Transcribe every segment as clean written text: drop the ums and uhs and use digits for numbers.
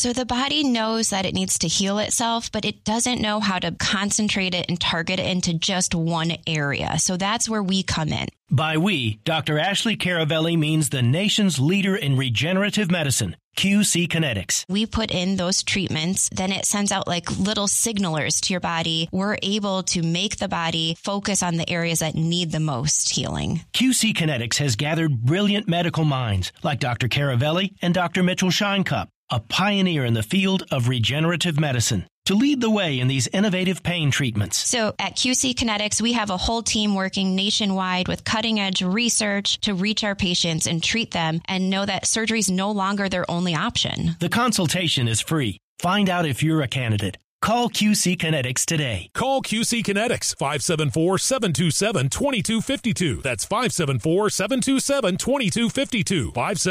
So the body knows that it needs to heal itself, but it doesn't know how to concentrate it and target it into just one area. So that's where we come in. By we, Dr. Ashley Caravelli means the nation's leader in regenerative medicine, QC Kinetics. We put in those treatments, then it sends out like little signalers to your body. We're able to make the body focus on the areas that need the most healing. QC Kinetics has gathered brilliant medical minds like Dr. Caravelli and Dr. Mitchell Scheinkup, a pioneer in the field of regenerative medicine, to lead the way in these innovative pain treatments. So at QC Kinetics, we have a whole team working nationwide with cutting-edge research to reach our patients and treat them and know that surgery is no longer their only option. The consultation is free. Find out if you're a candidate. Call QC Kinetics today. Call QC Kinetics, 574-727-2252. That's 574-727-2252.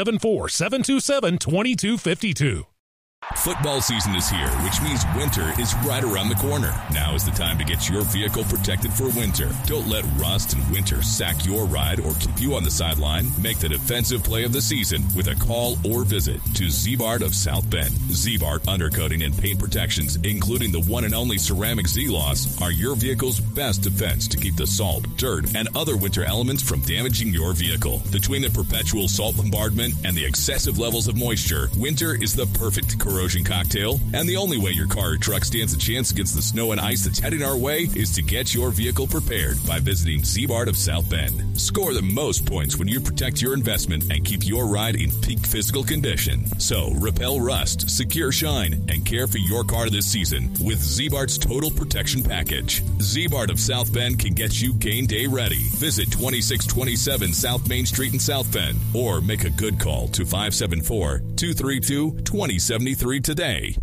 574-727-2252. Football season is here, which means winter is right around the corner. Now is the time to get your vehicle protected for winter. Don't let rust and winter sack your ride or keep you on the sideline. Make the defensive play of the season with a call or visit to Z-Bart of South Bend. Z-Bart Undercoating and Paint Protections, including the one and only ceramic Z-Loss, are your vehicle's best defense to keep the salt, dirt, and other winter elements from damaging your vehicle. Between the perpetual salt bombardment and the excessive levels of moisture, winter is the perfect corrosion cocktail, and the only way your car or truck stands a chance against the snow and ice that's heading our way is to get your vehicle prepared by visiting Z-Bart of South Bend. Score the most points when you protect your investment and keep your ride in peak physical condition. So repel rust, secure shine, and care for your car this season with Z-Bart's Total Protection Package. Z-Bart of South Bend can get you game day ready. Visit 2627 South Main Street in South Bend or make a good call to 574-232-2073 today.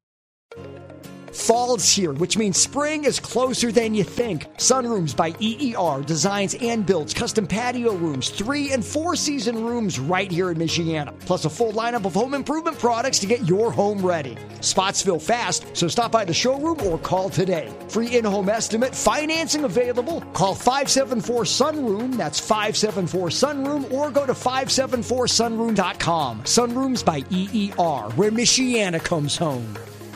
Fall's here, which means spring is closer than you think. Sunrooms by EER designs and builds custom patio rooms, 3- and 4-season rooms right here in Michiana. Plus a full lineup of home improvement products to get your home ready. Spots fill fast, so stop by the showroom or call today. Free in-home estimate, financing available. Call 574-SUNROOM, that's 574-SUNROOM, or go to 574sunroom.com. Sunrooms by EER, where Michiana comes home.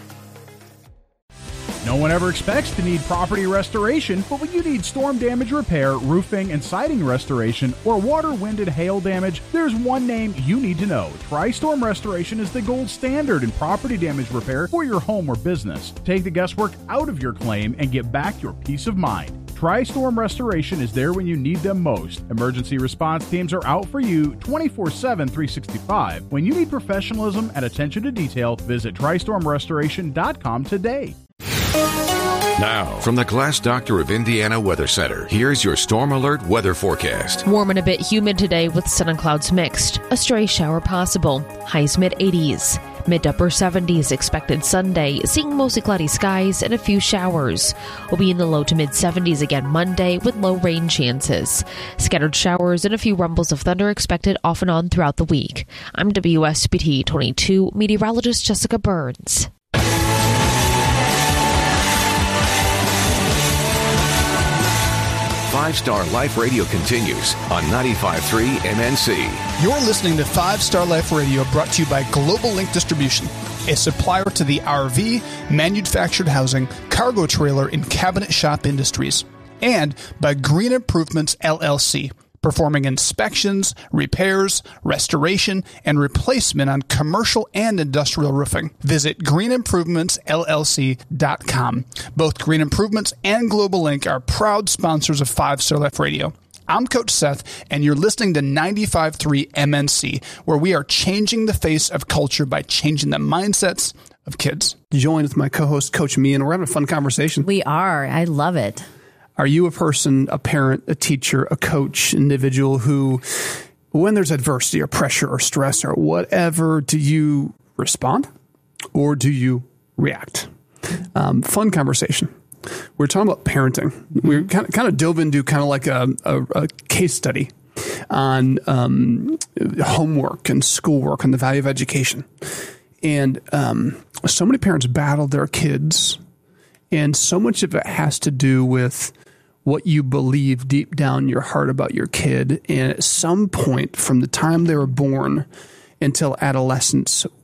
No one ever expects to need property restoration, but when you need storm damage repair, roofing and siding restoration, or water, wind, and hail damage, there's one name you need to know. TriStorm Restoration is the gold standard in property damage repair for your home or business. Take the guesswork out of your claim and get back your peace of mind. TriStorm Restoration is there when you need them most. Emergency response teams are out for you 24/7, 365. When you need professionalism and attention to detail, visit TriStormRestoration.com today. Now, from the Glass Doctor of Indiana Weather Center, here's your Storm Alert weather forecast. Warm and a bit humid today with sun and clouds mixed. A stray shower possible. Highs mid-80s. Mid to upper 70s expected Sunday, seeing mostly cloudy skies and a few showers. We'll be in the low to mid-70s again Monday with low rain chances. Scattered showers and a few rumbles of thunder expected off and on throughout the week. I'm WSBT 22 meteorologist Jessica Burns. 5-Star Life Radio continues on 95.3 MNC. You're listening to 5-Star Life Radio, brought to you by Global Link Distribution, a supplier to the RV, manufactured housing, cargo trailer, and cabinet shop industries, and by Green Improvements LLC, performing inspections, repairs, restoration, and replacement on commercial and industrial roofing. Visit greenimprovements.llc.com. Both Green Improvements and Global Link are proud sponsors of 5-Star Life Radio. I'm Coach Seth, and you're listening to 95.3 MNC, where we are changing the face of culture by changing the mindsets of kids. Joined with my co-host, Coach Me, and we're having a fun conversation. We are. I love it. Are you a person, a parent, a teacher, a coach, individual who, when there's adversity or pressure or stress or whatever, do you respond or do you react? Fun conversation. We're talking about parenting. We kind of dove into kind of like a case study on homework and schoolwork and the value of education. And so many parents battle their kids, and so much of it has to do with what you believe deep down in your heart about your kid. And at some point from the time they were born until adolescence,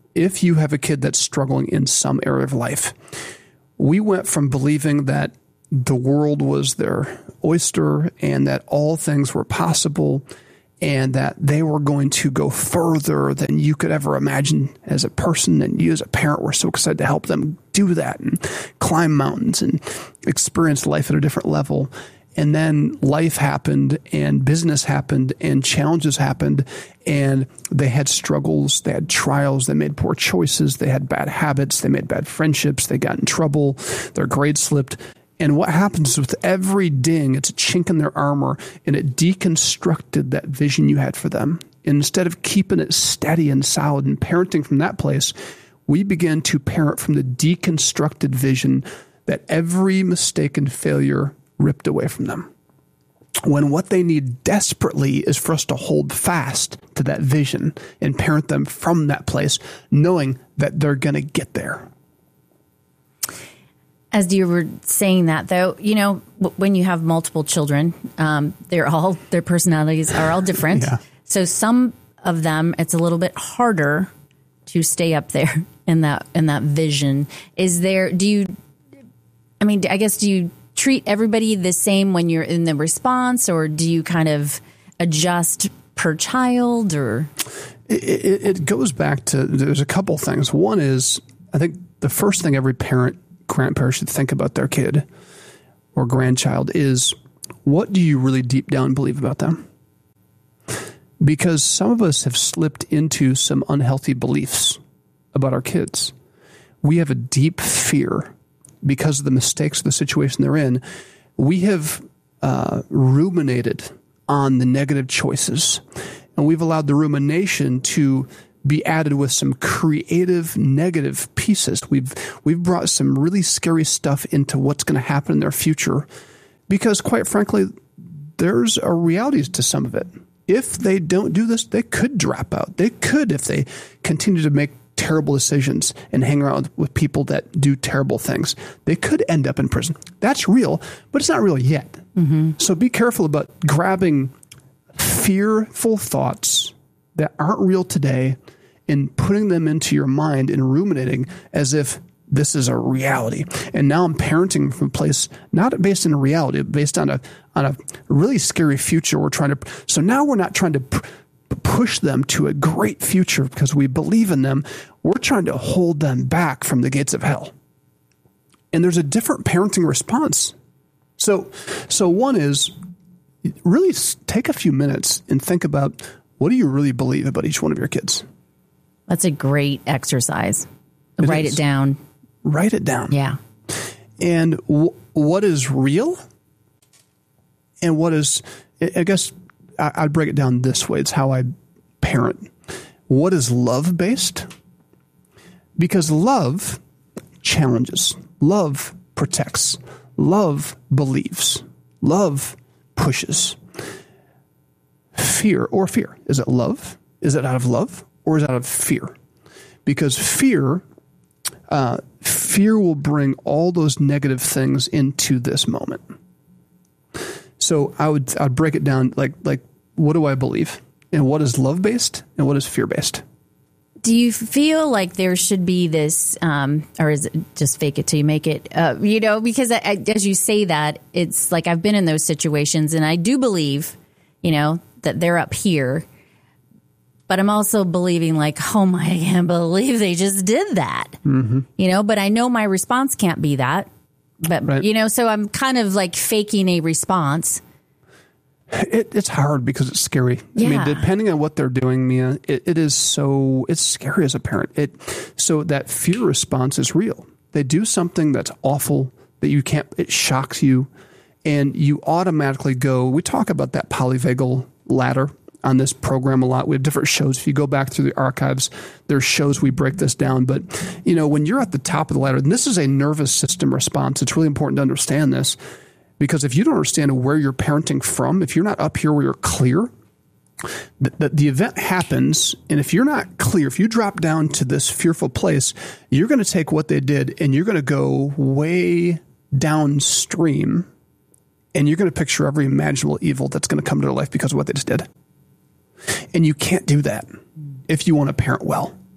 if you have a kid that's struggling in some area of life, we went from believing that the world was their oyster and that all things were possible and that they were going to go further than you could ever imagine as a person. And you as a parent were so excited to help them do that and climb mountains and experience life at a different level. And then life happened and business happened and challenges happened and they had struggles, they had trials, they made poor choices, they had bad habits, they made bad friendships, they got in trouble, their grades slipped. And what happens with every ding, it's a chink in their armor, and it deconstructed that vision you had for them. And instead of keeping it steady and solid and parenting from that place, we began to parent from the deconstructed vision that every mistake and failure ripped away from them. When what they need desperately is for us to hold fast to that vision and parent them from that place, knowing that they're going to get there. As you were saying that, though, you know, when you have multiple children, their personalities are all different. Yeah. So some of them, it's a little bit harder to stay up there in that vision. Do you treat everybody the same when you're in the response, or do you kind of adjust per child? Or it goes back to, there's a couple things. One is, I think the first thing every grandparent should think about their kid or grandchild is, what do you really deep down believe about them? Because some of us have slipped into some unhealthy beliefs about our kids. We have a deep fear because of the mistakes of the situation they're in. We have ruminated on the negative choices, and we've allowed the rumination to be added with some creative negative pieces. We've brought some really scary stuff into what's going to happen in their future because, quite frankly, there's a reality to some of it. If they don't do this, they could drop out. They could, if they continue to make terrible decisions and hang around with people that do terrible things, they could end up in prison. That's real, but it's not real yet. Mm-hmm. So be careful about grabbing fearful thoughts that aren't real today and putting them into your mind and ruminating as if this is a reality. And now I'm parenting from a place not based in a reality, but based on a really scary future. So now we're not trying to push them to a great future because we believe in them. We're trying to hold them back from the gates of hell. And there's a different parenting response. So one is really take a few minutes and think about, what do you really believe about each one of your kids? That's a great exercise. Write it down. Write it down. Yeah. And what is real? And what is, I guess I'd break it down this way. It's how I parent. What is love-based? Because love challenges. Love protects. Love believes. Love pushes. Fear. Is it love? Is it out of love? Or is it out of fear? Because fear will bring all those negative things into this moment. So I'd break it down like what do I believe? And what is love-based? And what is fear-based? Do you feel like there should be this, or is it just fake it till you make it? Because as you say that, it's like I've been in those situations, and I do believe, that they're up here. But I'm also believing like, oh I can't believe they just did that. Mm-hmm. But I know my response can't be that. But, right. So I'm kind of like faking a response. It's hard because it's scary. Yeah. I mean, depending on what they're doing, Mia, it's scary as a parent. So that fear response is real. They do something that's awful that it shocks you, and you automatically go, we talk about that polyvagal ladder on this program a lot. We have different shows. If you go back through the archives, there's shows we break this down. But, when you're at the top of the ladder, and this is a nervous system response, it's really important to understand this. Because if you don't understand where you're parenting from, if you're not up here where you're clear, the event happens. And if you're not clear, if you drop down to this fearful place, you're going to take what they did and you're going to go way downstream. And you're going to picture every imaginable evil that's going to come to their life because of what they just did. And you can't do that if you want to parent well.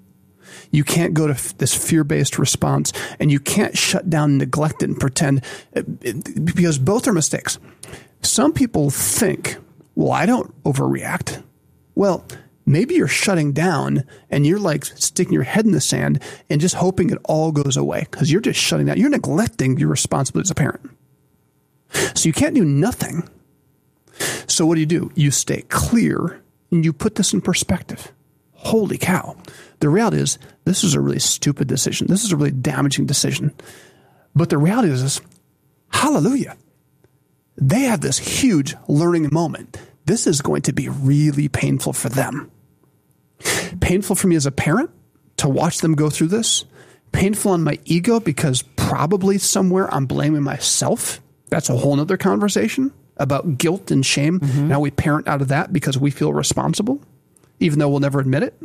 You can't go to this fear-based response, and you can't shut down, neglect it, and pretend, because both are mistakes. Some people think, well, I don't overreact. Well, maybe you're shutting down and you're like sticking your head in the sand and just hoping it all goes away because you're just shutting down. You're neglecting your responsibility as a parent. So you can't do nothing. So what do? You stay clear and you put this in perspective. Holy cow. The reality is this is a really stupid decision. This is a really damaging decision. But the reality is, hallelujah. They have this huge learning moment. This is going to be really painful for them. Painful for me as a parent to watch them go through this. Painful on my ego because probably somewhere I'm blaming myself. That's a whole nother conversation about guilt and shame. Mm-hmm. Now we parent out of that because we feel responsible, even though we'll never admit it.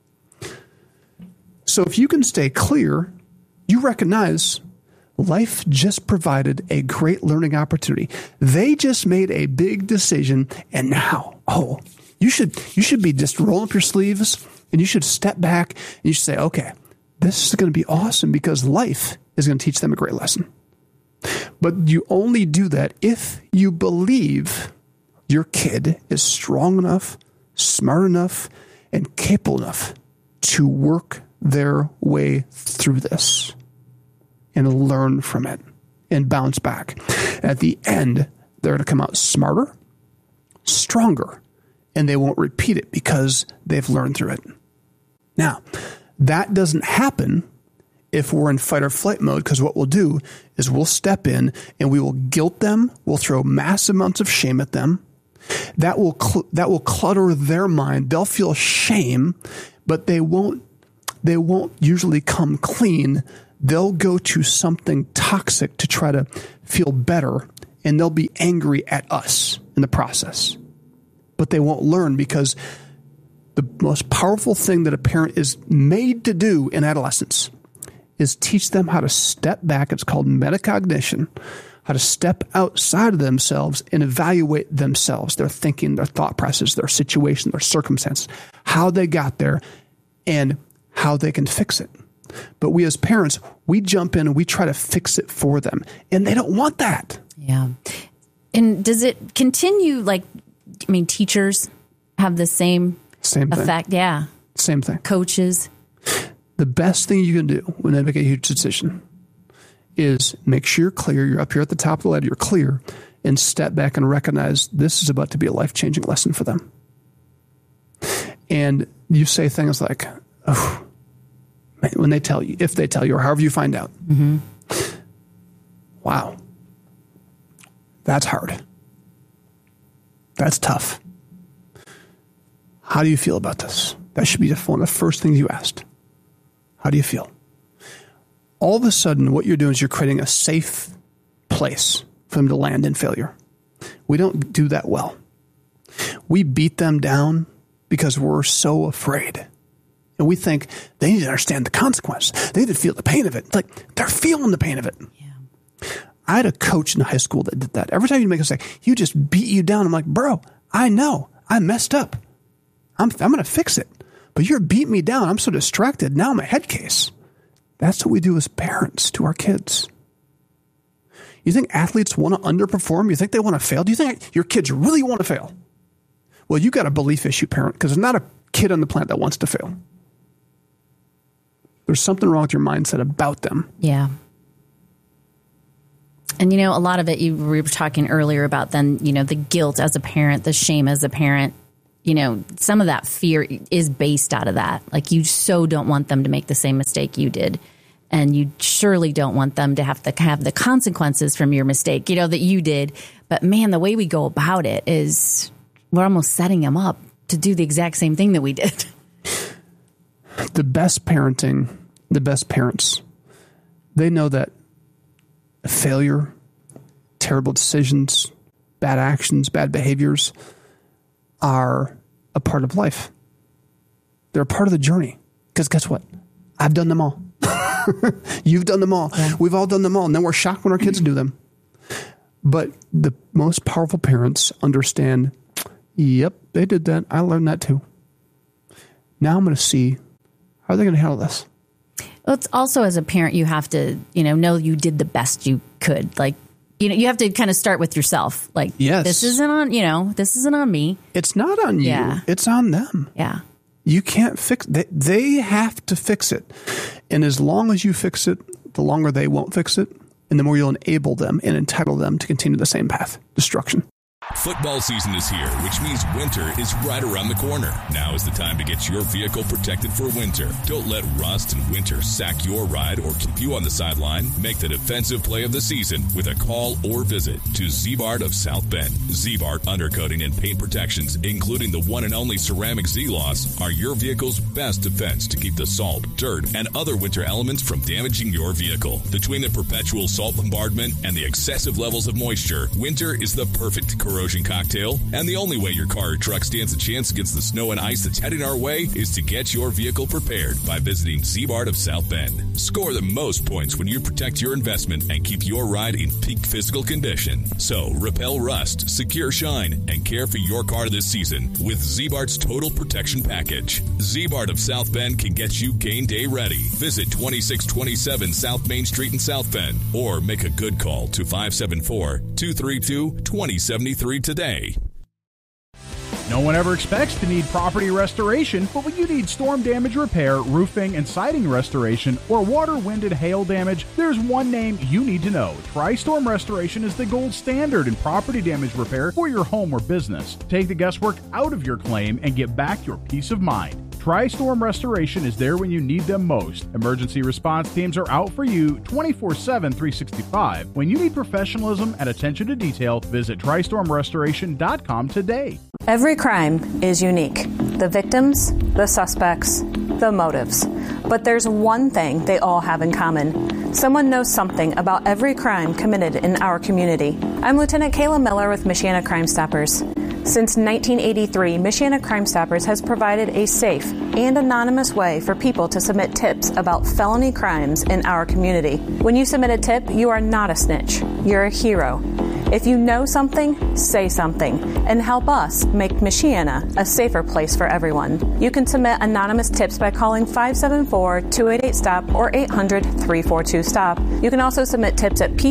So if you can stay clear, you recognize life just provided a great learning opportunity. They just made a big decision, and now, you should be just roll up your sleeves, and you should step back, and you should say, okay, this is going to be awesome because life is going to teach them a great lesson. But you only do that if you believe your kid is strong enough, smart enough, and capable enough to work their way through this and learn from it and bounce back. At the end, they're going to come out smarter, stronger, and they won't repeat it because they've learned through it. Now, that doesn't happen if we're in fight or flight mode, because what we'll do is we'll step in and we will guilt them. We'll throw massive amounts of shame at them. That will clutter their mind. They'll feel shame, but they won't usually come clean. They'll go to something toxic to try to feel better, and they'll be angry at us in the process. But they won't learn because the most powerful thing that a parent is made to do in adolescence is teach them how to step back. It's called metacognition, how to step outside of themselves and evaluate themselves, their thinking, their thought process, their situation, their circumstances, how they got there, and how they can fix it. But we as parents, we jump in and we try to fix it for them. And they don't want that. Yeah. And does it continue teachers have the same effect? Thing. Yeah. Same thing. Coaches. The best thing you can do when they make a huge decision is make sure you're clear. You're up here at the top of the ladder. You're clear and step back and recognize this is about to be a life-changing lesson for them. And you say things like, oh, when they tell you, if they tell you, or however you find out, mm-hmm. Wow, that's hard. That's tough. How do you feel about this? That should be one of the first things you asked. How do you feel? All of a sudden, what you're doing is you're creating a safe place for them to land in failure. We don't do that well. We beat them down because we're so afraid. And we think they need to understand the consequence. They need to feel the pain of it. It's like they're feeling the pain of it. Yeah. I had a coach in high school that did that. Every time you make a mistake, he just beat you down. I'm like, bro, I know. I messed up. I'm going to fix it. But you're beating me down. I'm so distracted. Now I'm a head case. That's what we do as parents to our kids. You think athletes want to underperform? You think they want to fail? Do you think your kids really want to fail? Well, you got a belief issue, parent, because there's not a kid on the planet that wants to fail. There's something wrong with your mindset about them. Yeah. And, a lot of it, we were talking earlier about then, the guilt as a parent, the shame as a parent. Some of that fear is based out of that. Like, you so don't want them to make the same mistake you did. And you surely don't want them to have the consequences from your mistake, that you did. But man, the way we go about it is we're almost setting them up to do the exact same thing that we did. The best parenting, the best parents, they know that failure, terrible decisions, bad actions, bad behaviors are a part of life. They're a part of the journey. Because guess what? I've done them all. You've done them all. Yeah. We've all done them all. And then we're shocked when our kids do them. But the most powerful parents understand, yep, they did that. I learned that too. Now I'm going to see How are they going to handle this? Well, it's also, as a parent, you have to, know you did the best you could. Like, you have to kind of start with yourself. Like, yes. This isn't on me. It's not on you. Yeah. It's on them. Yeah. You can't fix it. They have to fix it. And as long as you fix it, the longer they won't fix it, and the more you'll enable them and entitle them to continue the same path, destruction. Football season is here, which means winter is right around the corner. Now is the time to get your vehicle protected for winter. Don't let rust and winter sack your ride or keep you on the sideline. Make the defensive play of the season with a call or visit to Ziebart of South Bend. Ziebart Undercoating and Paint Protections, including the one and only ceramic Z-Loss, are your vehicle's best defense to keep the salt, dirt, and other winter elements from damaging your vehicle. Between the perpetual salt bombardment and the excessive levels of moisture, winter is the perfect corrosion cocktail, and the only way your car or truck stands a chance against the snow and ice that's heading our way is to get your vehicle prepared by visiting Ziebart of South Bend. Score the most points when you protect your investment and keep your ride in peak physical condition. So repel rust, secure shine, and care for your car this season with Ziebart's Total Protection Package. Ziebart of South Bend can get you game day ready. Visit 2627 South Main Street in South Bend or make a good call to 574-232-2073 today. No one ever expects to need property restoration, but when you need storm damage repair, roofing and siding restoration, or water, wind, and hail damage, there's one name you need to know. TriStorm Restoration is the gold standard in property damage repair for your home or business. Take the guesswork out of your claim and get back your peace of mind. TriStorm Restoration is there when you need them most. Emergency response teams are out for you 24/7, 365. When you need professionalism and attention to detail, visit TriStormRestoration.com today. Every crime is unique. The victims, the suspects, the motives. But there's one thing they all have in common. Someone knows something about every crime committed in our community. I'm Lieutenant Kayla Miller with Michiana Crime Stoppers. Since 1983, Michiana Crime Stoppers has provided a safe and anonymous way for people to submit tips about felony crimes in our community. When you submit a tip, you are not a snitch. You're a hero. If you know something, say something, and help us make Michiana a safer place for everyone. You can submit anonymous tips by calling 574-288-STOP or 800-342-STOP. You can also submit tips at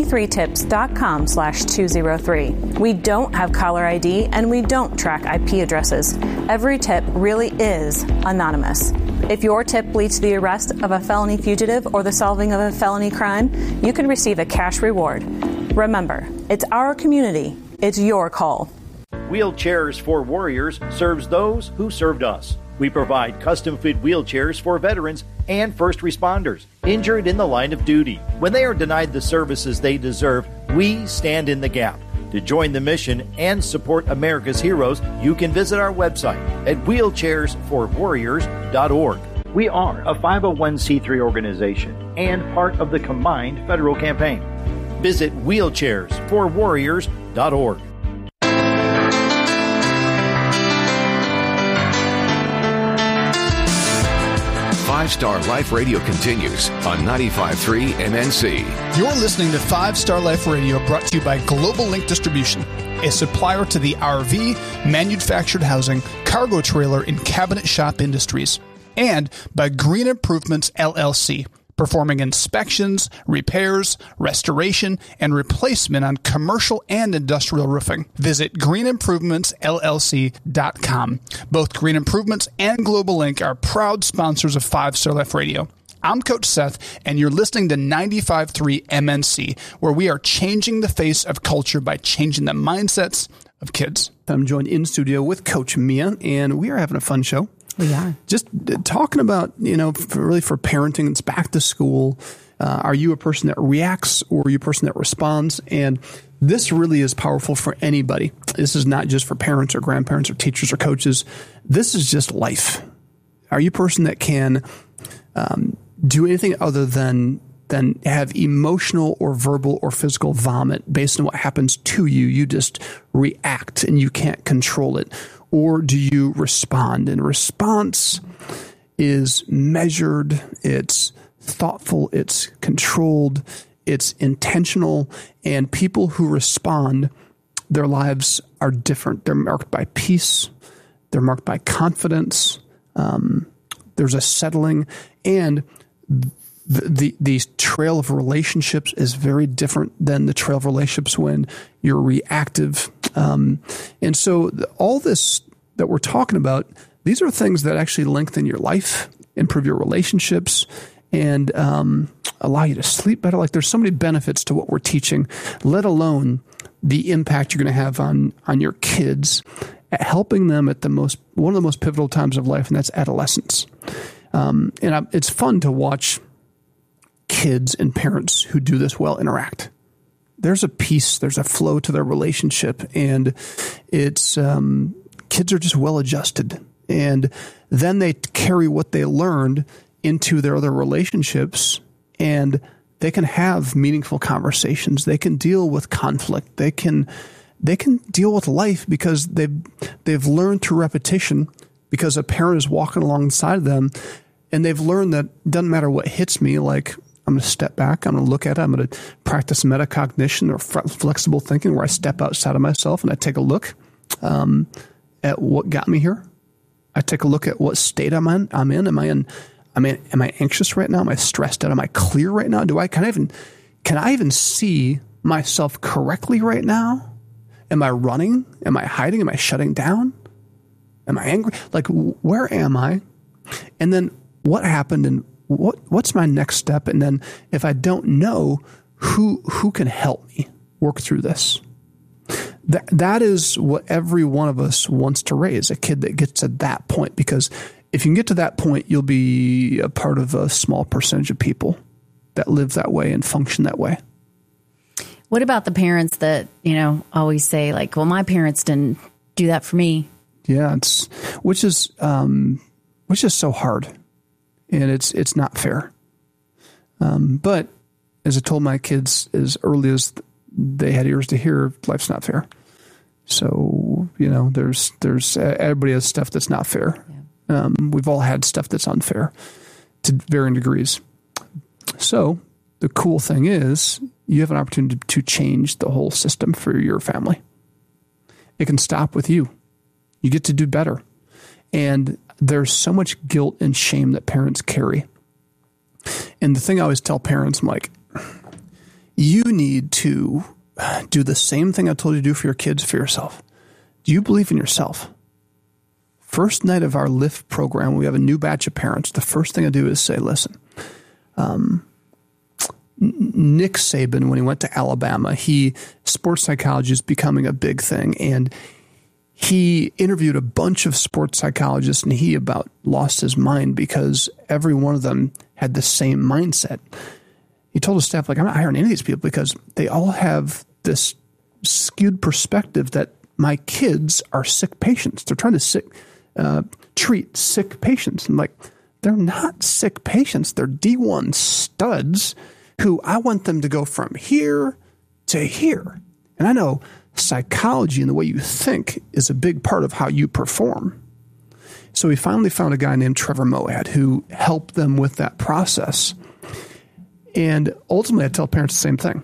p3tips.com/203. We don't have caller ID and we don't track IP addresses. Every tip really is anonymous. If your tip leads to the arrest of a felony fugitive or the solving of a felony crime, you can receive a cash reward. Remember, it's our community. It's your call. Wheelchairs for Warriors serves those who served us. We provide custom-fit wheelchairs for veterans and first responders injured in the line of duty. When they are denied the services they deserve, we stand in the gap. To join the mission and support America's heroes, you can visit our website at wheelchairsforwarriors.org. We are a 501c3 organization and part of the combined federal campaign. Visit wheelchairsforwarriors.org. Five Star Life Radio continues on 95.3 MNC. You're listening to 5 Star Life Radio, brought to you by Global Link Distribution, a supplier to the RV, manufactured housing, cargo trailer, and cabinet shop industries, and by Green Improvements LLC, performing inspections, repairs, restoration, and replacement on commercial and industrial roofing. Visit greenimprovementsllc.com. Both Green Improvements and Global Link are proud sponsors of 5 Star Life Radio. I'm Coach Seth, and you're listening to 95.3 MNC, where we are changing the face of culture by changing the mindsets of kids. I'm joined in studio with Coach Mia, and we are having a fun show. We are. Just talking about, for parenting, it's back to school. Are you a person that reacts or are you a person that responds? And this really is powerful for anybody. This is not just for parents or grandparents or teachers or coaches. This is just life. Are you a person that can do anything other than have emotional or verbal or physical vomit based on what happens to you? You just react and you can't control it. Or do you respond? And response is measured, it's thoughtful, it's controlled, it's intentional. And people who respond, their lives are different. They're marked by peace. They're marked by confidence. There's a settling, and the trail of relationships is very different than the trail of relationships when you're reactive. And so all this that we're talking about, these are things that actually lengthen your life, improve your relationships, and allow you to sleep better. Like, there's so many benefits to what we're teaching, let alone the impact you're going to have on your kids, at helping them at one of the most pivotal times of life, and that's adolescence. It's fun to watch kids and parents who do this well interact. There's a peace, there's a flow to their relationship, and it's kids are just well adjusted, and then they carry what they learned into their other relationships, and they can have meaningful conversations. They can deal with conflict. They can deal with life because they've learned through repetition, because a parent is walking alongside of them, and they've learned that it doesn't matter what hits me, like, I'm going to step back, I'm going to look at it, I'm going to practice metacognition or flexible thinking, where I step outside of myself and I take a look at what got me here. I take a look at what state I'm in. Am I anxious right now? Am I stressed out? Am I clear right now? Can I even see myself correctly right now? Am I running? Am I hiding? Am I shutting down? Am I angry? Like, where am I? And then what happened, and what's my next step? And then if I don't know, who can help me work through this? That is what every one of us wants to raise, a kid that gets to that point, because if you can get to that point, you'll be a part of a small percentage of people that live that way and function that way. What about the parents that, always say, like, well, my parents didn't do that for me? Yeah, which is so hard, and it's not fair. But as I told my kids as early as they had ears to hear, life's not fair. So, there's everybody has stuff that's not fair. Yeah. We've all had stuff that's unfair to varying degrees. So the cool thing is you have an opportunity to change the whole system for your family. It can stop with you. You get to do better. And there's so much guilt and shame that parents carry. And the thing I always tell parents, I'm like, you need to do the same thing I told you to do for your kids, for yourself. Do you believe in yourself? First night of our LIFT program, we have a new batch of parents. The first thing I do is say, listen, Nick Saban, when he went to Alabama, sports psychology is becoming a big thing. And he interviewed a bunch of sports psychologists, and he about lost his mind because every one of them had the same mindset. He told his staff, like, I'm not hiring any of these people because they all have this skewed perspective that my kids are sick patients. They're trying to treat sick patients. And like, they're not sick patients. They're D1 studs who I want them to go from here to here. And I know psychology and the way you think is a big part of how you perform. So we finally found a guy named Trevor Moad who helped them with that process. And ultimately, I tell parents the same thing.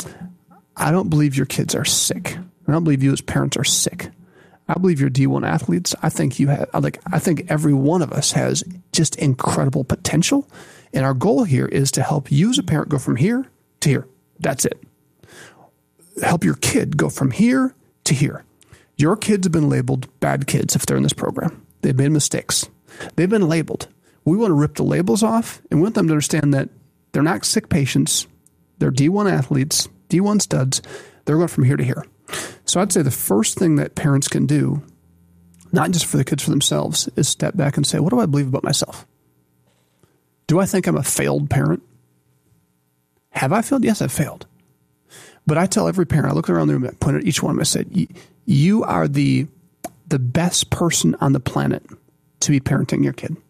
I don't believe your kids are sick. I don't believe you as parents are sick. I believe you're D1 athletes. I think I think every one of us has just incredible potential. And our goal here is to help you as a parent go from here to here. That's it. Help your kid go from here to here. Your kids have been labeled bad kids if they're in this program. They've made mistakes. They've been labeled. We want to rip the labels off and want them to understand that they're not sick patients. They're D1 athletes, D1 studs. They're going from here to here. So I'd say the first thing that parents can do, not just for the kids, for themselves, is step back and say, what do I believe about myself? Do I think I'm a failed parent? Have I failed? Yes, I've failed. But I tell every parent, I look around the room, I point at each one of them, I said, you are the best person on the planet to be parenting your kid.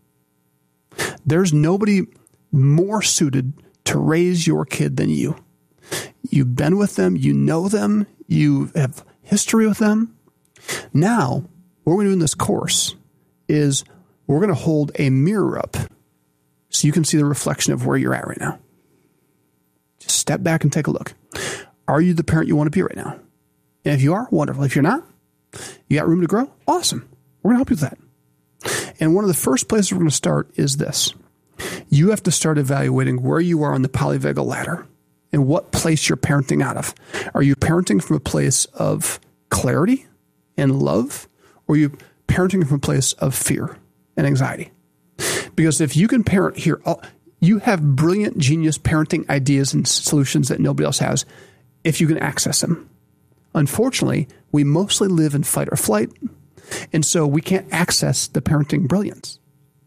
There's nobody more suited to raise your kid than you. You've been with them, you know them, you have history with them. Now, what we're going to do in this course is we're going to hold a mirror up so you can see the reflection of where you're at right now. Just step back and take a look. Are you the parent you want to be right now? And if you are, wonderful. If you're not, you got room to grow? Awesome. We're going to help you with that. And one of the first places we're going to start is this. You have to start evaluating where you are on the polyvagal ladder and what place you're parenting out of. Are you parenting from a place of clarity and love, or are you parenting from a place of fear and anxiety? Because if you can parent here, you have brilliant, genius parenting ideas and solutions that nobody else has if you can access them. Unfortunately, we mostly live in fight or flight, and so we can't access the parenting brilliance.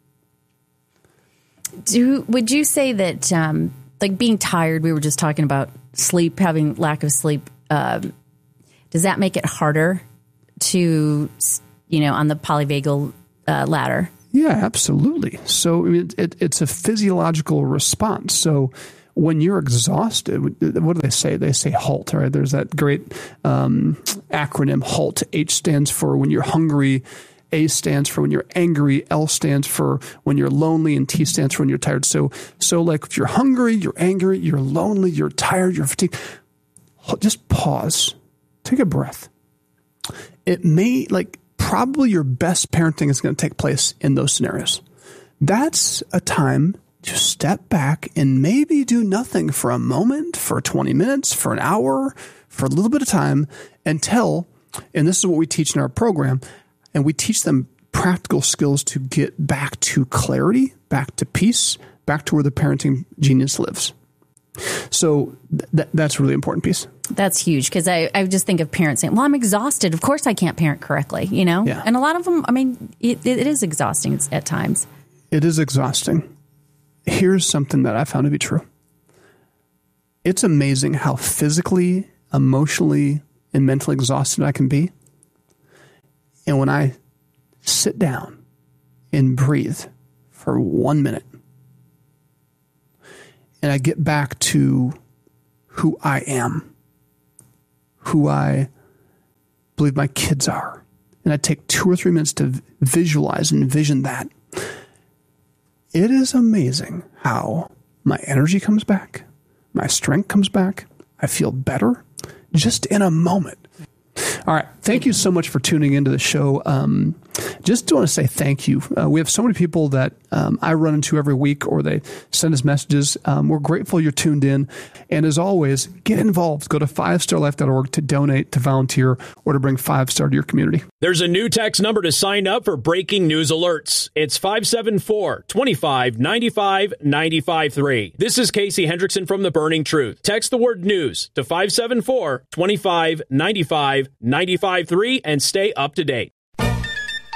Would you say that, like being tired, we were just talking about sleep, having lack of sleep, does that make it harder to, on the polyvagal ladder? Yeah, absolutely. So I mean, it's a physiological response. So when you're exhausted, what do they say? They say HALT, right? There's that great acronym HALT. H stands for when you're hungry, A stands for when you're angry, L stands for when you're lonely, and T stands for when you're tired. So like if you're hungry, you're angry, you're lonely, you're tired, you're fatigued, just pause. Take a breath. It may, probably your best parenting is going to take place in those scenarios. That's a time to step back and maybe do nothing for a moment, for 20 minutes, for an hour, for a little bit of time until, and this is what we teach in our program, and we teach them practical skills to get back to clarity, back to peace, back to where the parenting genius lives. So that's a really important piece. That's huge, because I just think of parents saying, well, I'm exhausted. Of course I can't parent correctly, Yeah. And a lot of them, it is exhausting at times. It is exhausting. Here's something that I found to be true. It's amazing how physically, emotionally, and mentally exhausted I can be. And when I sit down and breathe for 1 minute, and I get back to who I am, who I believe my kids are, and I take 2 or 3 minutes to visualize and envision that, it is amazing how my energy comes back, my strength comes back, I feel better just in a moment. All right. Thank you so much for tuning into the show. Just want to say thank you. We have so many people that I run into every week, or they send us messages. We're grateful you're tuned in. And as always, get involved. Go to 5starlife.org to donate, to volunteer, or to bring 5-star to your community. There's a new text number to sign up for breaking news alerts. It's 574-25-95-95-3. This is Casey Hendrickson from The Burning Truth. Text the word news to 574-25-95-95-3 and stay up to date.